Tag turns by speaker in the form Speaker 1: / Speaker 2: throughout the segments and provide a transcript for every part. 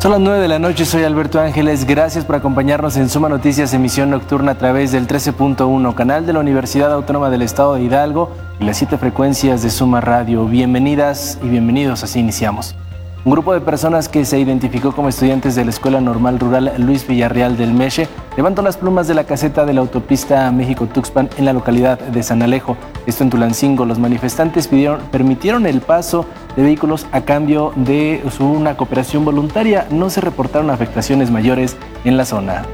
Speaker 1: Son las 9 de la noche, soy Alberto Ángeles. Gracias por acompañarnos en Suma Noticias, emisión nocturna a través del 13.1, canal de la Universidad Autónoma del Estado de Hidalgo y las 7 frecuencias de Suma Radio. Bienvenidas y bienvenidos, así iniciamos. Un grupo de personas que se identificó como estudiantes de la Escuela Normal Rural Luis Villarreal del Meche levantó las plumas de la caseta de la autopista México-Tuxpan en la localidad de San Alejo. Esto en Tulancingo. Los manifestantes permitieron el paso de vehículos a cambio de una cooperación voluntaria. No se reportaron afectaciones mayores en la zona.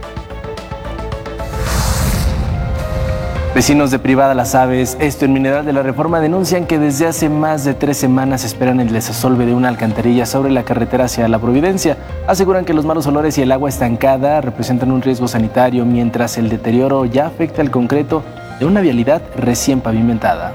Speaker 1: Vecinos de Privada Las Aves, esto en Mineral de la Reforma, denuncian que desde hace más de 3 semanas esperan el desasolve de una alcantarilla sobre la carretera hacia La Providencia. Aseguran que los malos olores y el agua estancada representan un riesgo sanitario, mientras el deterioro ya afecta el concreto de una vialidad recién pavimentada.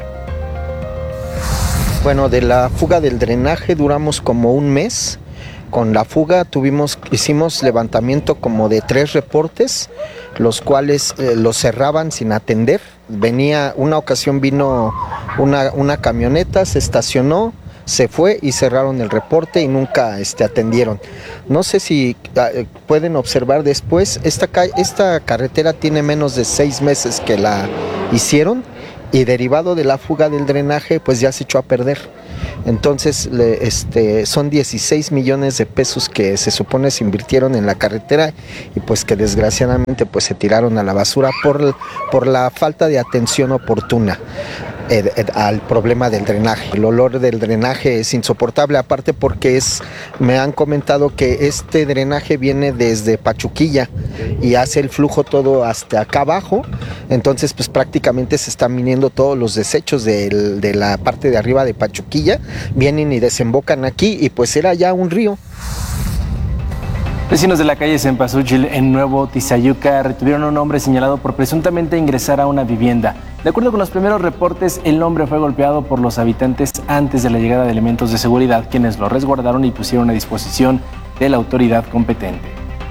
Speaker 2: Bueno, de la fuga del drenaje duramos como un mes. Con la fuga hicimos levantamiento como de 3 reportes, los cuales los cerraban sin atender. Una ocasión vino una camioneta, se estacionó, se fue y cerraron el reporte y nunca atendieron. No sé si pueden observar después, esta carretera tiene menos de 6 meses que la hicieron y derivado de la fuga del drenaje pues ya se echó a perder. Entonces son 16 millones de pesos que se supone se invirtieron en la carretera y pues que desgraciadamente pues se tiraron a la basura por la falta de atención oportuna al problema del drenaje. El olor del drenaje es insoportable, aparte porque me han comentado que este drenaje viene desde Pachuquilla y hace el flujo todo hasta acá abajo, entonces pues prácticamente se están viniendo todos los desechos de la parte de arriba de Pachuquilla, vienen y desembocan aquí y pues era ya un río.
Speaker 1: Vecinos de la calle Cempasúchil en Nuevo Tizayuca retuvieron a un hombre señalado por presuntamente ingresar a una vivienda. De acuerdo con los primeros reportes, el hombre fue golpeado por los habitantes antes de la llegada de elementos de seguridad, quienes lo resguardaron y pusieron a disposición de la autoridad competente.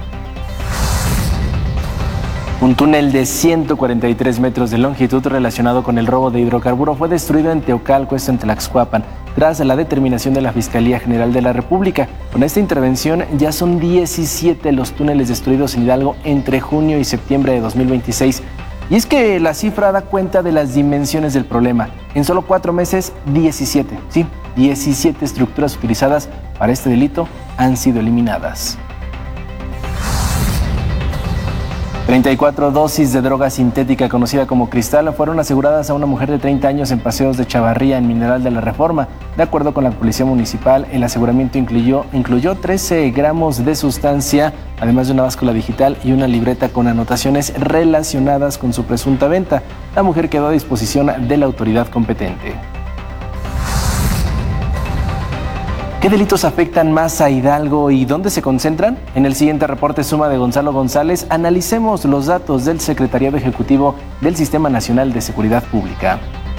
Speaker 1: Un túnel de 143 metros de longitud relacionado con el robo de hidrocarburo fue destruido en Teocalco, esto en Tlaxcuapan, tras la determinación de la Fiscalía General de la República. Con esta intervención ya son 17 los túneles destruidos en Hidalgo entre junio y septiembre de 2026. Y es que la cifra da cuenta de las dimensiones del problema. En solo 4 meses, 17 estructuras utilizadas para este delito han sido eliminadas. 34 dosis de droga sintética conocida como cristal fueron aseguradas a una mujer de 30 años en Paseos de Chavarría, en Mineral de la Reforma. De acuerdo con la Policía Municipal, el aseguramiento incluyó 13 gramos de sustancia, además de una báscula digital y una libreta con anotaciones relacionadas con su presunta venta. La mujer quedó a disposición de la autoridad competente. ¿Qué delitos afectan más a Hidalgo y dónde se concentran? En el siguiente reporte Suma de Gonzalo González, analicemos los datos del Secretariado Ejecutivo del Sistema Nacional de Seguridad Pública.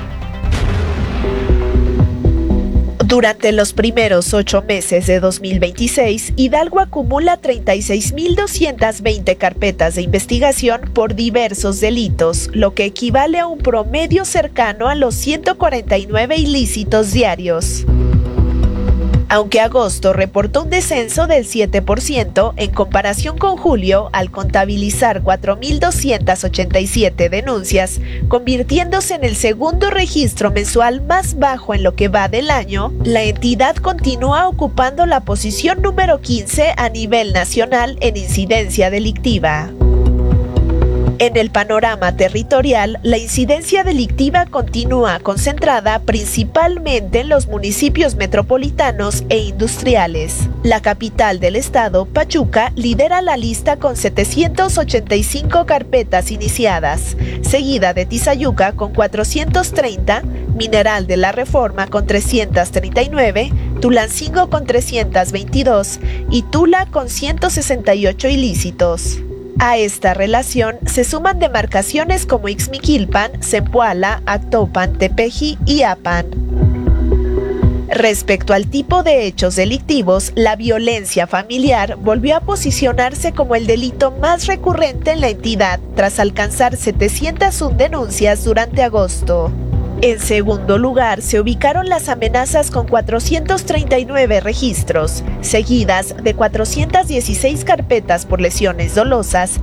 Speaker 3: Durante los primeros 8 meses de 2026, Hidalgo acumula 36.220 carpetas de investigación por diversos delitos, lo que equivale a un promedio cercano a los 149 ilícitos diarios. Aunque agosto reportó un descenso del 7% en comparación con julio al contabilizar 4.287 denuncias, convirtiéndose en el segundo registro mensual más bajo en lo que va del año, la entidad continúa ocupando la posición número 15 a nivel nacional en incidencia delictiva. En el panorama territorial, la incidencia delictiva continúa concentrada principalmente en los municipios metropolitanos e industriales. La capital del estado, Pachuca, lidera la lista con 785 carpetas iniciadas, seguida de Tizayuca con 430, Mineral de la Reforma con 339, Tulancingo con 322 y Tula con 168 ilícitos. A esta relación se suman demarcaciones como Ixmiquilpan, Zempoala, Actopan, Tepeji y Apan. Respecto al tipo de hechos delictivos, la violencia familiar volvió a posicionarse como el delito más recurrente en la entidad, tras alcanzar 701 denuncias durante agosto. En segundo lugar, se ubicaron las amenazas con 439 registros, seguidas de 416 carpetas por lesiones dolosas,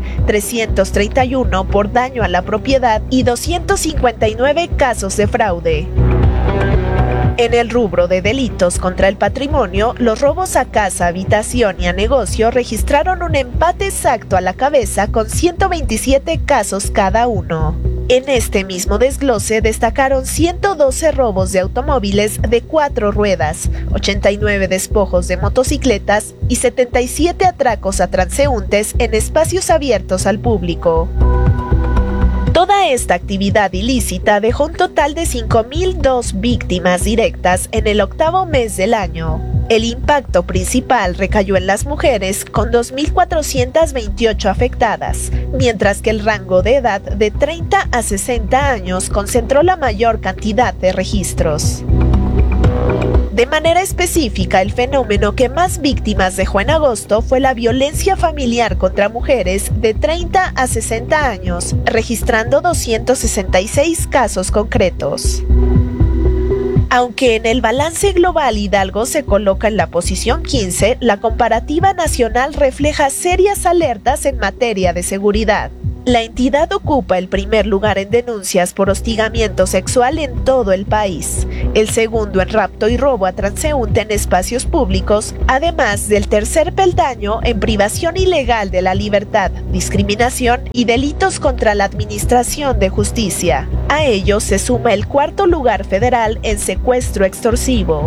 Speaker 3: 331 por daño a la propiedad y 259 casos de fraude. En el rubro de delitos contra el patrimonio, los robos a casa, habitación y a negocio registraron un empate exacto a la cabeza con 127 casos cada uno. En este mismo desglose destacaron 112 robos de automóviles de 4 ruedas, 89 despojos de motocicletas y 77 atracos a transeúntes en espacios abiertos al público. Toda esta actividad ilícita dejó un total de 5.002 víctimas directas en el octavo mes del año. El impacto principal recayó en las mujeres, con 2.428 afectadas, mientras que el rango de edad de 30 a 60 años concentró la mayor cantidad de registros. De manera específica, el fenómeno que más víctimas dejó en agosto fue la violencia familiar contra mujeres de 30 a 60 años, registrando 266 casos concretos. Aunque en el balance global Hidalgo se coloca en la posición 15, la comparativa nacional refleja serias alertas en materia de seguridad. La entidad ocupa el primer lugar en denuncias por hostigamiento sexual en todo el país, el segundo en rapto y robo a transeúnte en espacios públicos, además del tercer peldaño en privación ilegal de la libertad, discriminación y delitos contra la administración de justicia. A ello se suma el cuarto lugar federal en secuestro extorsivo.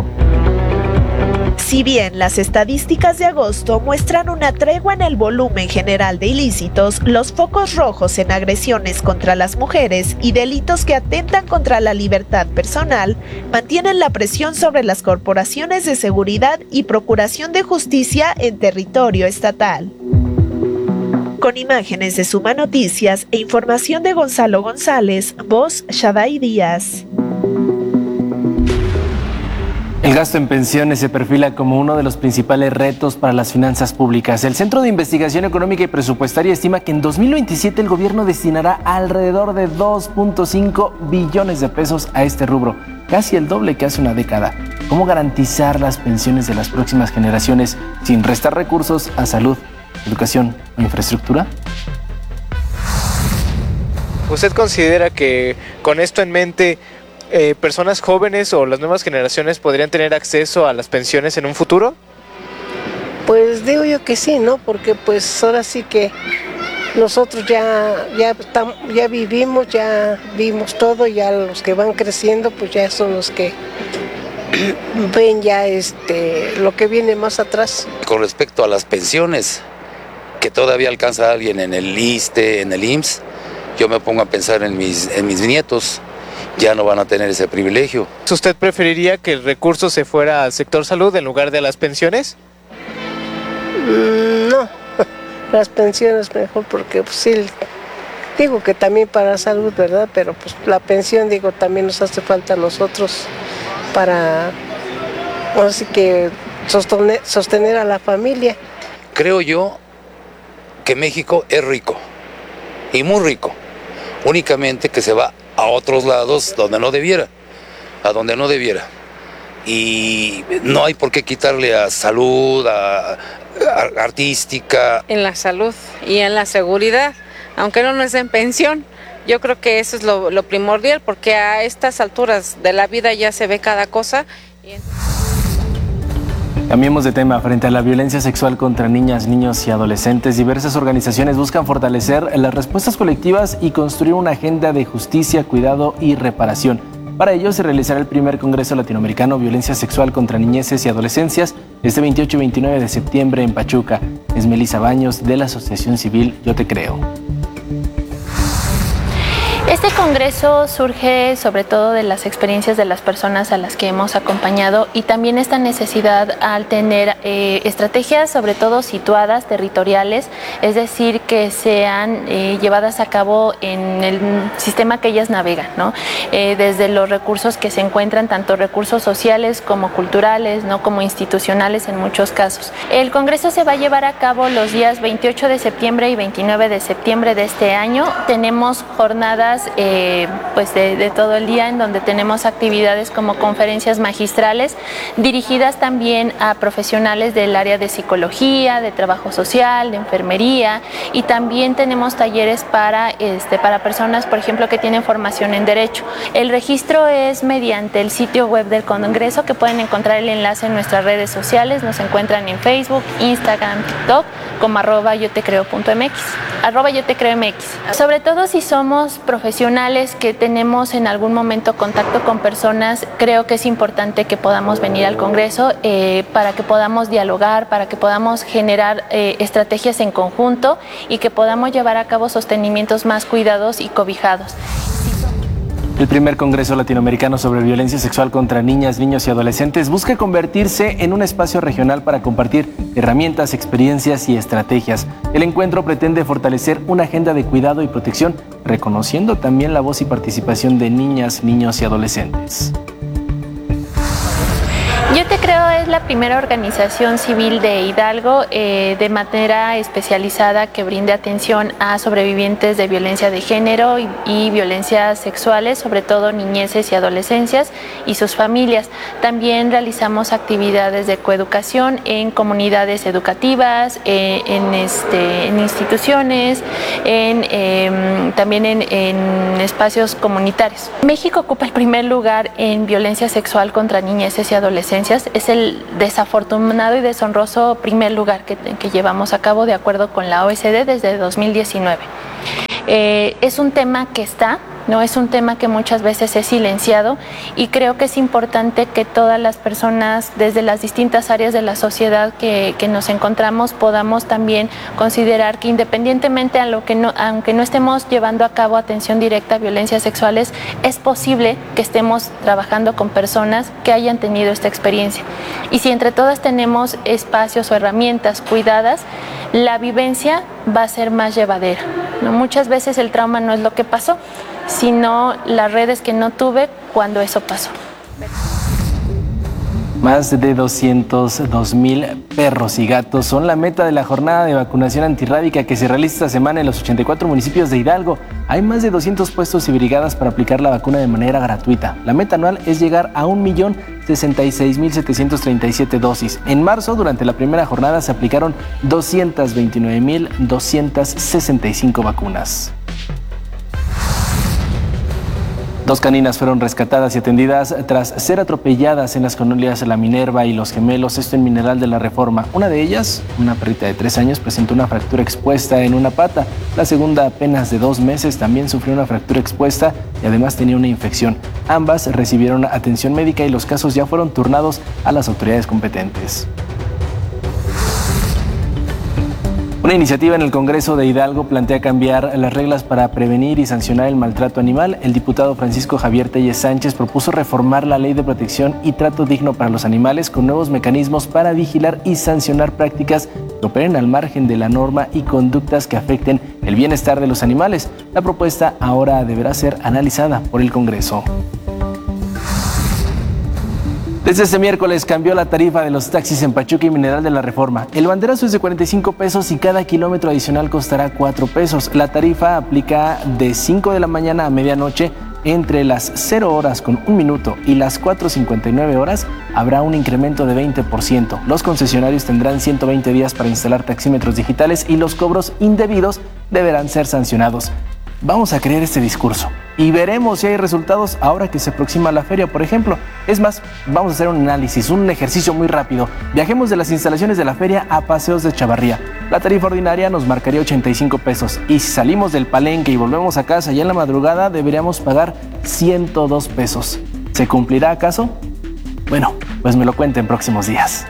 Speaker 3: Si bien las estadísticas de agosto muestran una tregua en el volumen general de ilícitos, los focos rojos en agresiones contra las mujeres y delitos que atentan contra la libertad personal mantienen la presión sobre las corporaciones de seguridad y procuración de justicia en territorio estatal. Con imágenes de Suma Noticias e información de Gonzalo González, voz Shaday Díaz.
Speaker 1: El gasto en pensiones se perfila como uno de los principales retos para las finanzas públicas. El Centro de Investigación Económica y Presupuestaria estima que en 2027 el gobierno destinará alrededor de 2.5 billones de pesos a este rubro, casi el doble que hace una década. ¿Cómo garantizar las pensiones de las próximas generaciones sin restar recursos a salud, educación o infraestructura?
Speaker 4: ¿Usted considera que con esto en mente personas jóvenes o las nuevas generaciones podrían tener acceso a las pensiones en un futuro?
Speaker 5: Pues digo yo que sí, ¿no? Porque pues ahora sí que nosotros ya vivimos, ya vimos todo, ya los que van creciendo pues ya son los que ven ya lo que viene más atrás.
Speaker 6: Con respecto a las pensiones, que todavía alcanza a alguien en el ISSSTE, en el IMSS, yo me pongo a pensar en mis nietos. Ya no van a tener ese privilegio.
Speaker 4: ¿Usted preferiría que el recurso se fuera al sector salud en lugar de las pensiones?
Speaker 5: No, las pensiones mejor porque pues, sí, digo que también para salud, ¿verdad? Pero pues la pensión, digo, también nos hace falta a nosotros para, así que sostener a la familia.
Speaker 6: Creo yo que México es rico y muy rico, únicamente que se va a otros lados donde no debiera, y no hay por qué quitarle a salud, a artística.
Speaker 7: En la salud y en la seguridad, aunque no nos den pensión, yo creo que eso es lo primordial, porque a estas alturas de la vida ya se ve cada cosa.
Speaker 1: Cambiemos de tema. Frente a la violencia sexual contra niñas, niños y adolescentes, diversas organizaciones buscan fortalecer las respuestas colectivas y construir una agenda de justicia, cuidado y reparación. Para ello se realizará el primer Congreso Latinoamericano Violencia Sexual contra Niñeces y Adolescencias este 28 y 29 de septiembre en Pachuca. Es Melissa Baños de la Asociación Civil Yo Te Creo.
Speaker 8: Este congreso surge sobre todo de las experiencias de las personas a las que hemos acompañado y también esta necesidad al tener estrategias sobre todo situadas, territoriales, es decir, que sean llevadas a cabo en el sistema que ellas navegan, ¿no? Desde los recursos que se encuentran, tanto recursos sociales como culturales, ¿no? Como institucionales en muchos casos. El congreso se va a llevar a cabo los días 28 de septiembre y 29 de septiembre de este año. Tenemos jornadas pues de todo el día, en donde tenemos actividades como conferencias magistrales dirigidas también a profesionales del área de psicología, de trabajo social, de enfermería, y también tenemos talleres para personas, por ejemplo, que tienen formación en Derecho. El registro es mediante el sitio web del Congreso, que pueden encontrar el enlace en nuestras redes sociales. Nos encuentran en Facebook, Instagram, TikTok como @yotecreo.mx, @yotecreomx. Sobre todo si somos profesionales que tenemos en algún momento contacto con personas, creo que es importante que podamos venir al Congreso para que podamos dialogar, para que podamos generar estrategias en conjunto y que podamos llevar a cabo sostenimientos más cuidados y cobijados.
Speaker 1: El primer Congreso Latinoamericano sobre Violencia Sexual contra Niñas, Niños y Adolescentes busca convertirse en un espacio regional para compartir herramientas, experiencias y estrategias. El encuentro pretende fortalecer una agenda de cuidado y protección, reconociendo también la voz y participación de niñas, niños y adolescentes.
Speaker 8: Yo Te Creo es la primera organización civil de Hidalgo de manera especializada que brinde atención a sobrevivientes de violencia de género y violencias sexuales, sobre todo niñeces y adolescencias y sus familias. También realizamos actividades de coeducación en comunidades educativas, en instituciones, también en espacios comunitarios. México ocupa el primer lugar en violencia sexual contra niñeces y adolescencias. Es el desafortunado y deshonroso primer lugar que llevamos a cabo de acuerdo con la OECD desde 2019. Es un tema que no es un tema que muchas veces es silenciado, y creo que es importante que todas las personas desde las distintas áreas de la sociedad que nos encontramos podamos también considerar que independientemente aunque no estemos llevando a cabo atención directa a violencias sexuales, es posible que estemos trabajando con personas que hayan tenido esta experiencia. Y si entre todas tenemos espacios o herramientas cuidadas, la vivencia va a ser más llevadera, ¿no? Muchas veces el trauma no es lo que pasó, sino las redes que no tuve cuando eso pasó.
Speaker 1: Más de 202,000 perros y gatos son la meta de la jornada de vacunación antirrábica que se realiza esta semana en los 84 municipios de Hidalgo. Hay más de 200 puestos y brigadas para aplicar la vacuna de manera gratuita. La meta anual es llegar a 1,066,737 dosis. En marzo, durante la primera jornada, se aplicaron 229,265 vacunas. 2 caninas fueron rescatadas y atendidas tras ser atropelladas en las colonias La Minerva y Los Gemelos, esto en Mineral de la Reforma. Una de ellas, una perrita de 3 años, presentó una fractura expuesta en una pata. La segunda, apenas de 2 meses, también sufrió una fractura expuesta y además tenía una infección. Ambas recibieron atención médica y los casos ya fueron turnados a las autoridades competentes. Una iniciativa en el Congreso de Hidalgo plantea cambiar las reglas para prevenir y sancionar el maltrato animal. El diputado Francisco Javier Telles Sánchez propuso reformar la Ley de Protección y Trato Digno para los Animales con nuevos mecanismos para vigilar y sancionar prácticas que operen al margen de la norma y conductas que afecten el bienestar de los animales. La propuesta ahora deberá ser analizada por el Congreso. Desde este miércoles cambió la tarifa de los taxis en Pachuca y Mineral de la Reforma. El banderazo es de 45 pesos y cada kilómetro adicional costará 4 pesos. La tarifa aplica de 5 de la mañana a medianoche. Entre las 0 horas con 1 minuto y las 4:59 horas habrá un incremento de 20%. Los concesionarios tendrán 120 días para instalar taxímetros digitales y los cobros indebidos deberán ser sancionados. Vamos a creer este discurso y veremos si hay resultados ahora que se aproxima la feria, por ejemplo. Es más, vamos a hacer un análisis, un ejercicio muy rápido. Viajemos de las instalaciones de la feria a Paseos de Chavarría. La tarifa ordinaria nos marcaría 85 pesos y si salimos del palenque y volvemos a casa ya en la madrugada deberíamos pagar 102 pesos. ¿Se cumplirá acaso? Bueno, pues me lo cuenten en próximos días.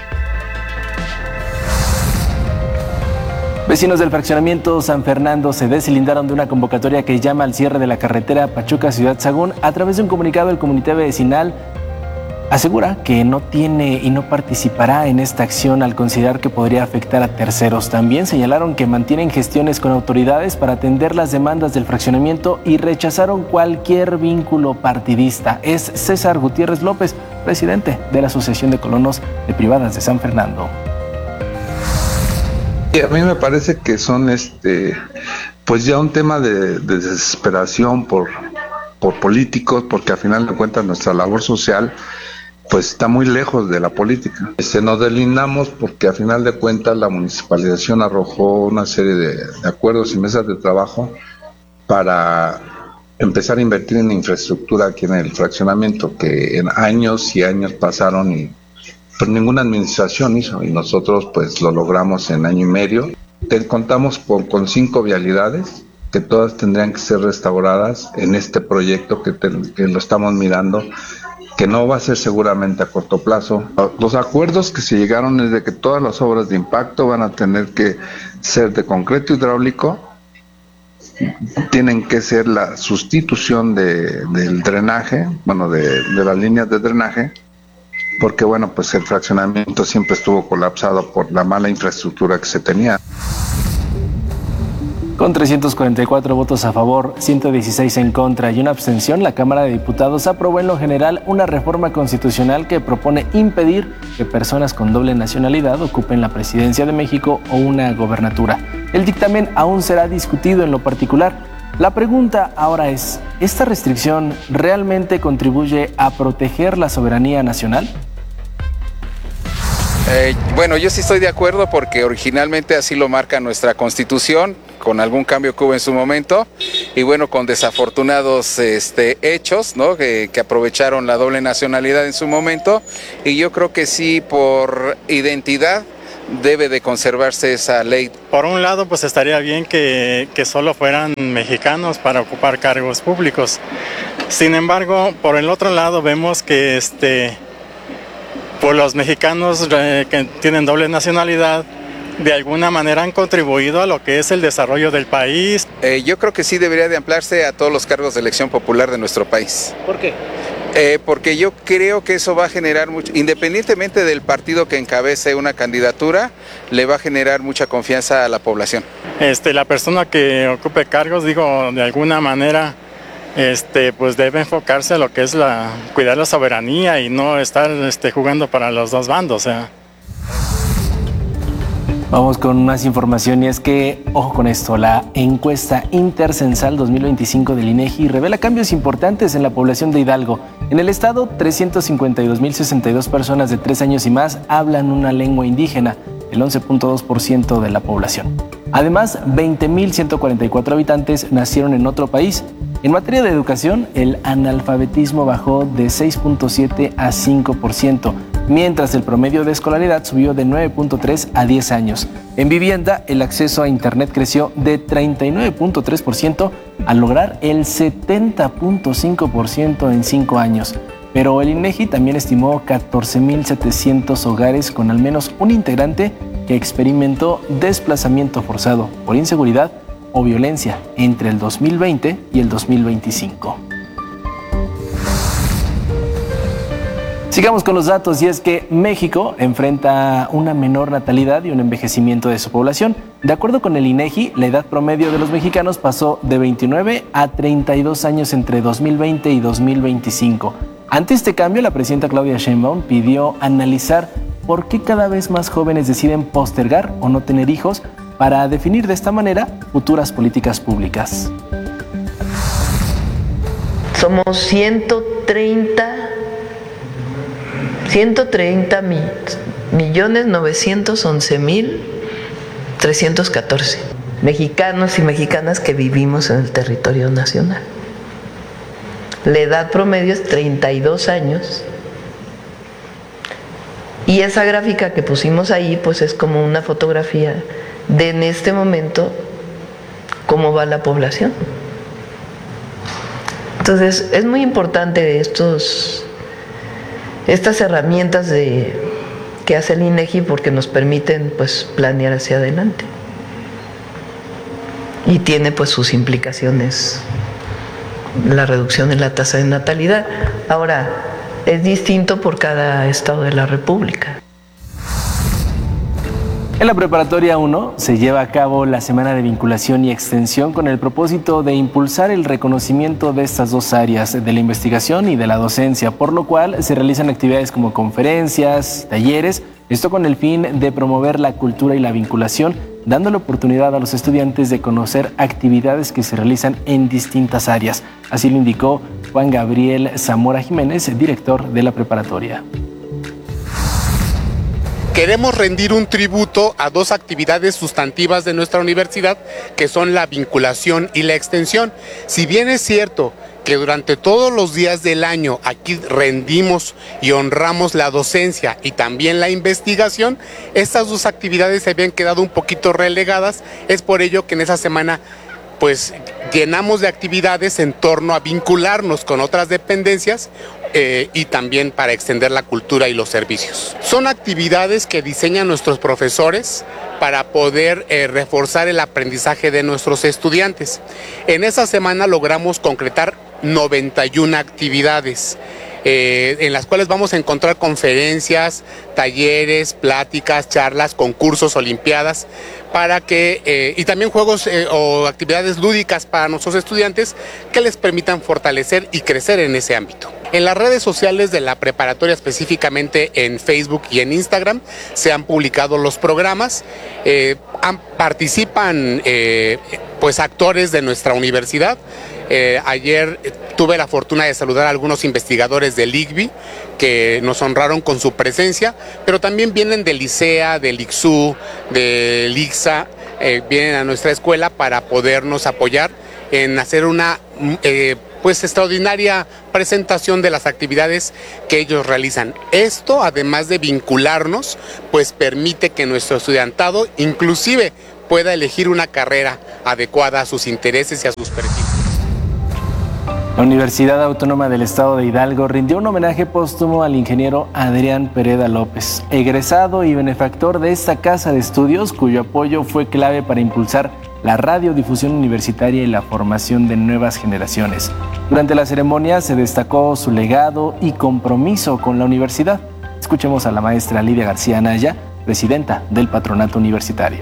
Speaker 1: Vecinos del fraccionamiento San Fernando se deslindaron de una convocatoria que llama al cierre de la carretera Pachuca-Ciudad Sagún. A través de un comunicado, el comité vecinal asegura que no tiene y no participará en esta acción al considerar que podría afectar a terceros. También señalaron que mantienen gestiones con autoridades para atender las demandas del fraccionamiento y rechazaron cualquier vínculo partidista. Es César Gutiérrez López, presidente de la Asociación de Colonos de Privadas de San Fernando.
Speaker 9: A mí me parece que son pues ya un tema de desesperación por políticos, porque al final de cuentas nuestra labor social pues está muy lejos de la política. Nos deslindamos porque al final de cuentas la municipalización arrojó una serie de acuerdos y mesas de trabajo para empezar a invertir en infraestructura aquí en el fraccionamiento, que en años y años pasaron y pues ninguna administración hizo, y nosotros pues lo logramos en año y medio. Contamos con 5 vialidades que todas tendrían que ser restauradas en este proyecto que lo estamos mirando, que no va a ser seguramente a corto plazo. Los acuerdos que se llegaron es de que todas las obras de impacto van a tener que ser de concreto hidráulico, tienen que ser la sustitución del drenaje, de las líneas de drenaje, porque pues el fraccionamiento siempre estuvo colapsado por la mala infraestructura que se tenía.
Speaker 1: Con 344 votos a favor, 116 en contra y una abstención, la Cámara de Diputados aprobó en lo general una reforma constitucional que propone impedir que personas con doble nacionalidad ocupen la presidencia de México o una gobernatura. El dictamen aún será discutido en lo particular. La pregunta ahora es, ¿esta restricción realmente contribuye a proteger la soberanía nacional?
Speaker 10: Yo sí estoy de acuerdo porque originalmente así lo marca nuestra Constitución, con algún cambio que hubo en su momento y con desafortunados hechos, ¿no? que aprovecharon la doble nacionalidad en su momento, y yo creo que sí, por identidad debe de conservarse esa ley.
Speaker 11: Por un lado, pues estaría bien que solo fueran mexicanos para ocupar cargos públicos. Sin embargo, por el otro lado vemos que pues los mexicanos que tienen doble nacionalidad de alguna manera han contribuido a lo que es el desarrollo del país.
Speaker 10: Yo creo que sí debería de ampliarse a todos los cargos de elección popular de nuestro país.
Speaker 1: ¿Por qué?
Speaker 10: Porque yo creo que eso va a generar mucho, independientemente del partido que encabece una candidatura, le va a generar mucha confianza a la población.
Speaker 11: La persona que ocupe cargos, de alguna manera, pues debe enfocarse a lo que es cuidar la soberanía y no estar jugando para los dos bandos.
Speaker 1: Vamos con más información y es que, ojo con esto, la encuesta intercensal 2025 del INEGI revela cambios importantes en la población de Hidalgo. En el estado, 352.062 personas de 3 años y más hablan una lengua indígena, el 11.2% de la población. Además, 20.144 habitantes nacieron en otro país. En materia de educación, el analfabetismo bajó de 6.7 a 5%, mientras el promedio de escolaridad subió de 9.3 a 10 años. En vivienda, el acceso a Internet creció de 39.3% al lograr el 70.5% en 5 años. Pero el INEGI también estimó 14.700 hogares con al menos un integrante que experimentó desplazamiento forzado por inseguridad o violencia entre el 2020 y el 2025. Sigamos con los datos y es que México enfrenta una menor natalidad y un envejecimiento de su población. De acuerdo con el INEGI, la edad promedio de los mexicanos pasó de 29 a 32 años entre 2020 y 2025. Ante este cambio, la presidenta Claudia Sheinbaum pidió analizar por qué cada vez más jóvenes deciden postergar o no tener hijos para definir de esta manera futuras políticas públicas.
Speaker 12: Somos 130.911.314 mexicanos y mexicanas que vivimos en el territorio nacional. La edad promedio es 32 años. Y esa gráfica que pusimos ahí, pues es como una fotografía de en este momento cómo va la población. Entonces, es muy importante estas herramientas que hace el INEGI porque nos permiten pues planear hacia adelante. Y tiene pues sus implicaciones la reducción en la tasa de natalidad. Ahora, es distinto por cada estado de la República.
Speaker 1: En la Preparatoria 1 se lleva a cabo la Semana de Vinculación y Extensión con el propósito de impulsar el reconocimiento de estas dos áreas, de la investigación y de la docencia, por lo cual se realizan actividades como conferencias, talleres, esto con el fin de promover la cultura y la vinculación dando la oportunidad a los estudiantes de conocer actividades que se realizan en distintas áreas. Así lo indicó Juan Gabriel Zamora Jiménez, director de la preparatoria.
Speaker 13: Queremos rendir un tributo a dos actividades sustantivas de nuestra universidad, que son la vinculación y la extensión. Si bien es cierto que durante todos los días del año aquí rendimos y honramos la docencia y también la investigación, estas dos actividades se habían quedado un poquito relegadas. Es por ello que en esa semana pues llenamos de actividades en torno a vincularnos con otras dependencias y también para extender la cultura y los servicios. Son actividades que diseñan nuestros profesores para poder reforzar el aprendizaje de nuestros estudiantes. En esa semana logramos concretar 91 actividades, en las cuales vamos a encontrar conferencias, talleres, pláticas, charlas, concursos, olimpiadas, para que, y también juegos o actividades lúdicas para nuestros estudiantes que les permitan fortalecer y crecer en ese ámbito. En las redes sociales de la preparatoria, específicamente en Facebook y en Instagram, se han publicado los programas, participan pues actores de nuestra universidad. Ayer tuve la fortuna de saludar a algunos investigadores del ICBI que nos honraron con su presencia, pero también vienen del ICEA, del ICSU, del ICSA, vienen a nuestra escuela para podernos apoyar en hacer una pues extraordinaria presentación de las actividades que ellos realizan. Esto, además de vincularnos, pues permite que nuestro estudiantado inclusive pueda elegir una carrera adecuada a sus intereses y a sus perfiles.
Speaker 1: La Universidad Autónoma del Estado de Hidalgo rindió un homenaje póstumo al ingeniero Adrián Pereda López, egresado y benefactor de esta casa de estudios, cuyo apoyo fue clave para impulsar la radiodifusión universitaria y la formación de nuevas generaciones. Durante la ceremonia se destacó su legado y compromiso con la universidad. Escuchemos a la maestra Lidia García Anaya, presidenta del Patronato Universitario.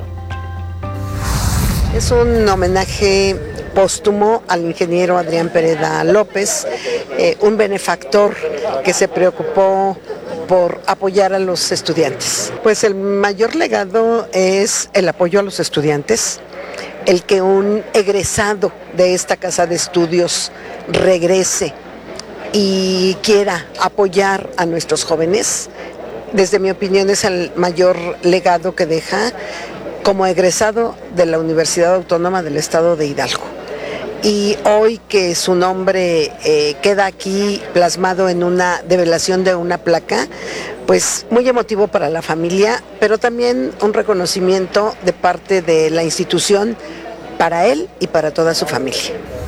Speaker 14: Es un homenaje póstumo al ingeniero Adrián Pereda López, un benefactor que se preocupó por apoyar a los estudiantes. Pues el mayor legado es el apoyo a los estudiantes, el que un egresado de esta casa de estudios regrese y quiera apoyar a nuestros jóvenes. Desde mi opinión es el mayor legado que deja como egresado de la Universidad Autónoma del Estado de Hidalgo. Y hoy que su nombre queda aquí plasmado en una develación de una placa, pues muy emotivo para la familia, pero también un reconocimiento de parte de la institución para él y para toda su familia.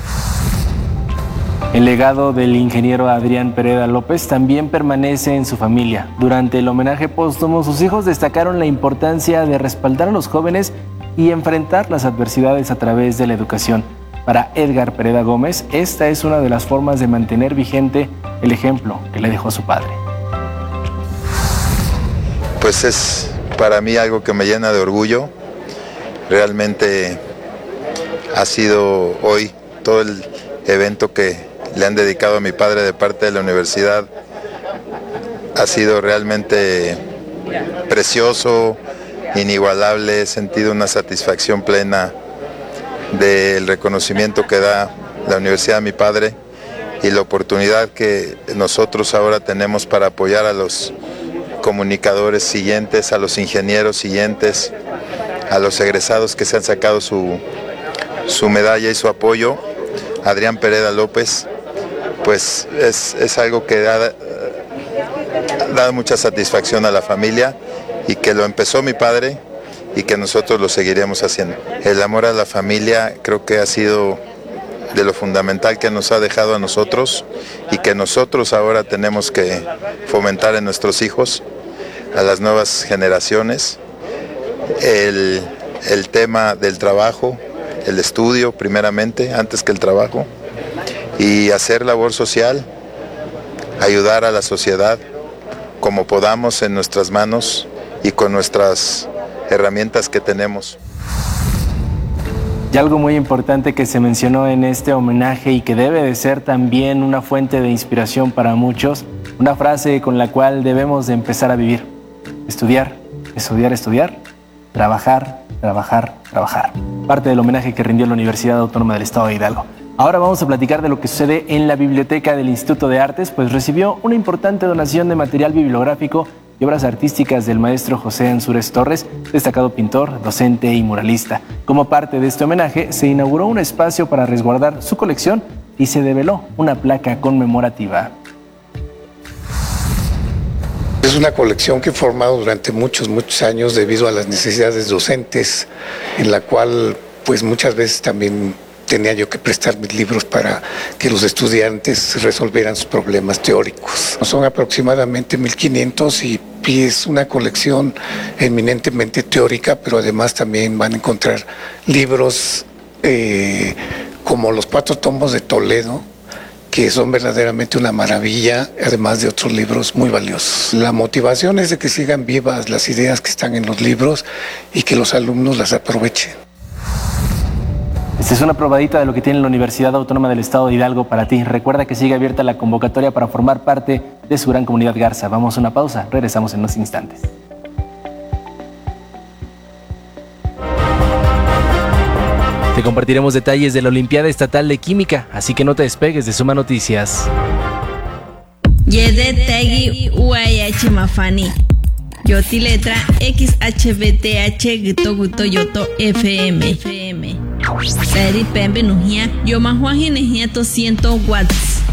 Speaker 1: El legado del ingeniero Adrián Pereda López también permanece en su familia. Durante el homenaje póstumo, sus hijos destacaron la importancia de respaldar a los jóvenes y enfrentar las adversidades a través de la educación. Para Edgar Pereda Gómez, esta es una de las formas de mantener vigente el ejemplo que le dejó su padre.
Speaker 15: Pues es para mí algo que me llena de orgullo. Realmente ha sido hoy todo el evento que le han dedicado a mi padre de parte de la universidad. Ha sido realmente precioso, inigualable. He sentido una satisfacción plena del reconocimiento que da la universidad a mi padre y la oportunidad que nosotros ahora tenemos para apoyar a los comunicadores siguientes, a los ingenieros siguientes, a los egresados que se han sacado su medalla y su apoyo. Adrián Pereda López, pues es algo que da mucha satisfacción a la familia y que lo empezó mi padre y que nosotros lo seguiremos haciendo. El amor a la familia creo que ha sido de lo fundamental que nos ha dejado a nosotros y que nosotros ahora tenemos que fomentar en nuestros hijos, a las nuevas generaciones. El tema del trabajo, el estudio primeramente, antes que el trabajo, y hacer labor social, ayudar a la sociedad como podamos en nuestras manos y con nuestras herramientas que tenemos.
Speaker 1: Y algo muy importante que se mencionó en este homenaje y que debe de ser también una fuente de inspiración para muchos, una frase con la cual debemos de empezar a vivir: estudiar, estudiar, estudiar trabajar, trabajar, trabajar. Parte del homenaje que rindió la Universidad Autónoma del Estado de Hidalgo. Ahora vamos a platicar de lo que sucede en la biblioteca del Instituto de Artes, pues recibió una importante donación de material bibliográfico y obras artísticas del maestro José Ansúrez Torres, destacado pintor, docente y muralista. Como parte de este homenaje, se inauguró un espacio para resguardar su colección y se develó una placa conmemorativa.
Speaker 16: Es una colección que he formado durante muchos años debido a las necesidades docentes, en la cual pues muchas veces también tenía yo que prestar mis libros para que los estudiantes resolvieran sus problemas teóricos. Son aproximadamente 1500 y es una colección eminentemente teórica, pero además también van a encontrar libros como los 4 tomos de Toledo, que son verdaderamente una maravilla, además de otros libros muy valiosos. La motivación es de que sigan vivas las ideas que están en los libros y que los alumnos las aprovechen.
Speaker 1: Esta es una probadita de lo que tiene la Universidad Autónoma del Estado de Hidalgo para ti. Recuerda que sigue abierta la convocatoria para formar parte de su gran comunidad Garza. Vamos a una pausa, regresamos en unos instantes. Te compartiremos detalles de la Olimpiada Estatal de Química, así que no te despegues de Suma Noticias.
Speaker 17: Yedetegi UAH Mafani. Yoti letra XHBTH Gito Guto Yoto FM. Seri Pembe Nujia Yomahua Ginejia 200 watts.